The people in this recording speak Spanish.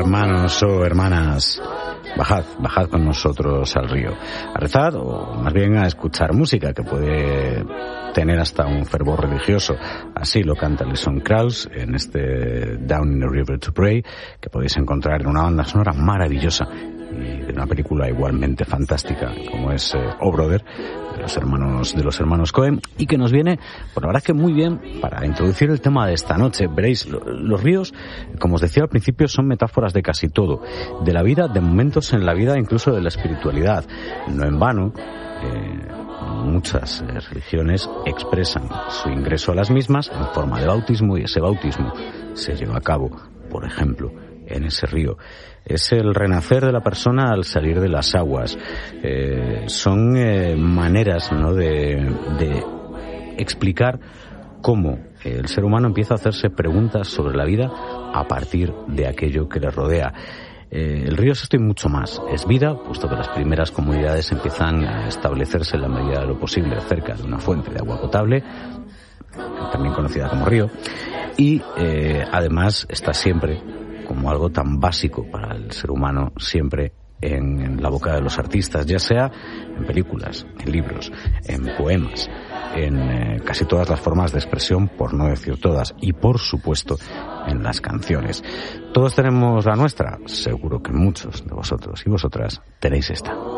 hermanos o hermanas, bajad con nosotros al río, a rezar o más bien a escuchar música que puede tener hasta un fervor religioso. Así lo canta Alison Krauss en este Down in the River to Pray, que podéis encontrar en una banda sonora maravillosa y de una película igualmente fantástica como es Oh Brother, de los hermanos Coen, y que nos viene, pues la verdad que muy bien para introducir el tema de esta noche. Veréis, los ríos, como os decía al principio, son metáforas de casi todo, de la vida, de momentos en la vida, incluso de la espiritualidad. No en vano, muchas religiones expresan su ingreso a las mismas en forma de bautismo, y ese bautismo se lleva a cabo, por ejemplo, en ese río. Es el renacer de la persona al salir de las aguas. Son maneras, ¿no?, de explicar cómo el ser humano empieza a hacerse preguntas sobre la vida a partir de aquello que le rodea. El río es esto y mucho más. Es vida, puesto que las primeras comunidades empiezan a establecerse en la medida de lo posible cerca de una fuente de agua potable, también conocida como río, y además está siempre como algo tan básico para el ser humano, siempre en la boca de los artistas, ya sea en películas, en libros, en poemas, en casi todas las formas de expresión, por no decir todas, y por supuesto en las canciones. Todos tenemos la nuestra, seguro que muchos de vosotros y vosotras tenéis esta.